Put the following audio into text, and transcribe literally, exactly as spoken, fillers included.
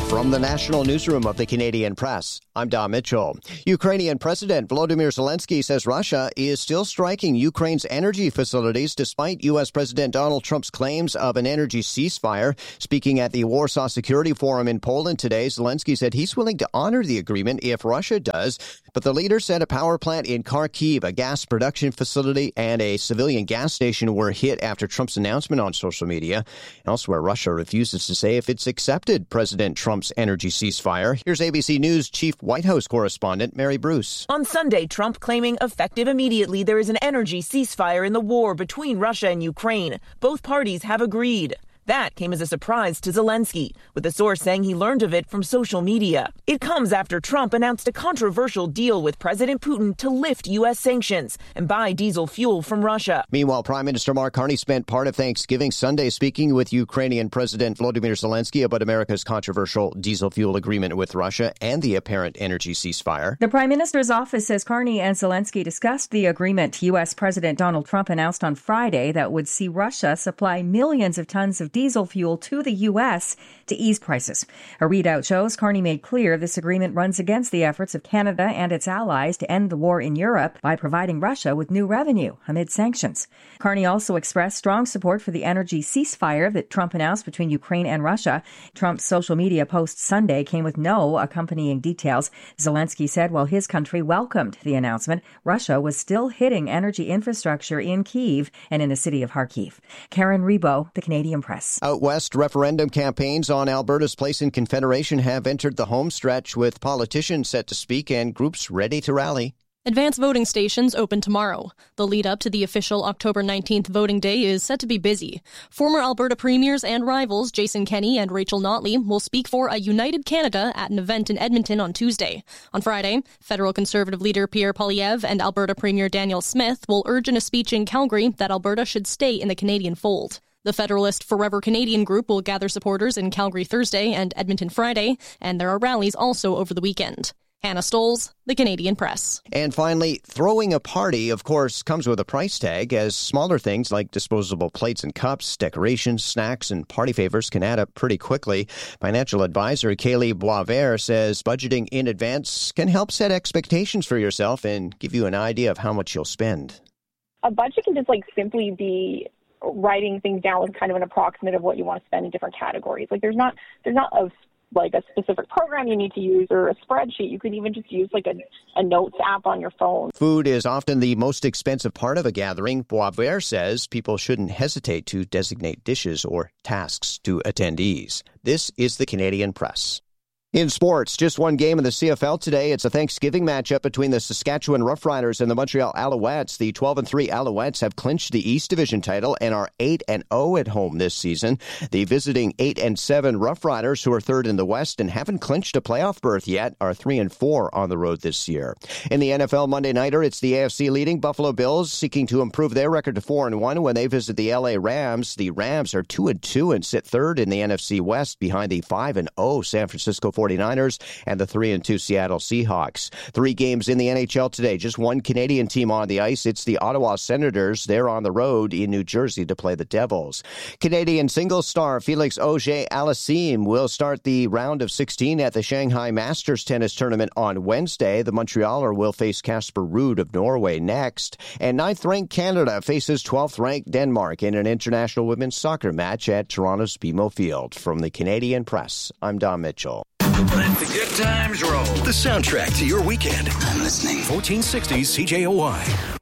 From the National Newsroom of the Canadian Press, I'm Don Mitchell. Ukrainian President Volodymyr Zelensky says Russia is still striking Ukraine's energy facilities despite U S. President Donald Trump's claims of an energy ceasefire. Speaking at the Warsaw Security Forum in Poland today, Zelensky said he's willing to honor the agreement if Russia does. But the leader said a power plant in Kharkiv, a gas production facility, and a civilian gas station were hit after Trump's announcement on social media. Elsewhere, Russia refuses to say if it's accepted President Trump's energy ceasefire. Here's A B C News Chief White House correspondent Mary Bruce. On Sunday, Trump claiming effective immediately there is an energy ceasefire in the war between Russia and Ukraine. Both parties have agreed. That came as a surprise to Zelensky, with a source saying he learned of it from social media. It comes after Trump announced a controversial deal with President Putin to lift U S sanctions and buy diesel fuel from Russia. Meanwhile, Prime Minister Mark Carney spent part of Thanksgiving Sunday speaking with Ukrainian President Volodymyr Zelensky about America's controversial diesel fuel agreement with Russia and the apparent energy ceasefire. The Prime Minister's office says Carney and Zelensky discussed the agreement U S. President Donald Trump announced on Friday that would see Russia supply millions of tons of diesel fuel to the U S to ease prices. A readout shows Carney made clear this agreement runs against the efforts of Canada and its allies to end the war in Europe by providing Russia with new revenue amid sanctions. Carney also expressed strong support for the energy ceasefire that Trump announced between Ukraine and Russia. Trump's social media post Sunday came with no accompanying details. Zelensky said while his country welcomed the announcement, Russia was still hitting energy infrastructure in Kyiv and in the city of Kharkiv. Karen Rebo, The Canadian Press. Out west, referendum campaigns on Alberta's place in Confederation have entered the home stretch with politicians set to speak and groups ready to rally. Advance voting stations open tomorrow. The lead up to the official October nineteenth voting day is set to be busy. Former Alberta premiers and rivals Jason Kenney and Rachel Notley will speak for a united Canada at an event in Edmonton on Tuesday. On Friday, federal Conservative leader Pierre Poilievre and Alberta Premier Danielle Smith will urge in a speech in Calgary that Alberta should stay in the Canadian fold. The Federalist Forever Canadian group will gather supporters in Calgary Thursday and Edmonton Friday, and there are rallies also over the weekend. Hannah Stolz, The Canadian Press. And finally, throwing a party, of course, comes with a price tag, as smaller things like disposable plates and cups, decorations, snacks, and party favors can add up pretty quickly. Financial advisor Kaylee Boisvert says budgeting in advance can help set expectations for yourself and give you an idea of how much you'll spend. A budget can just like simply be writing things down with kind of an approximate of what you want to spend in different categories. Like there's not there's not a like a specific program you need to use or a spreadsheet. You could even just use like a, a notes app on your phone. Food is often the most expensive part of a gathering. Boisvert says people shouldn't hesitate to designate dishes or tasks to attendees. This is the Canadian Press. In sports, just one game in the C F L today. It's a Thanksgiving matchup between the Saskatchewan Roughriders and the Montreal Alouettes. The twelve and three Alouettes have clinched the East Division title and are eight and oh at home this season. The visiting eight and seven Roughriders, who are third in the West and haven't clinched a playoff berth yet, are three and four on the road this year. In the N F L Monday Nighter, it's the A F C leading Buffalo Bills seeking to improve their record to four and one when they visit the L A Rams. The Rams are two and two and sit third in the N F C West behind the five and oh San Francisco forty-niners and the three and two Seattle Seahawks. Three games in the N H L today. Just one Canadian team on the ice. It's the Ottawa Senators. They're on the road in New Jersey to play the Devils. Canadian singles star Felix Auger-Aliassime will start the round of sixteen at the Shanghai Masters Tennis Tournament on Wednesday. The Montrealer will face Casper Ruud of Norway next. And ninth-ranked Canada faces twelfth-ranked Denmark in an international women's soccer match at Toronto's B M O Field. From the Canadian Press, I'm Don Mitchell. Let the good times roll. The soundtrack to your weekend. I'm listening. fourteen sixty C J O Y.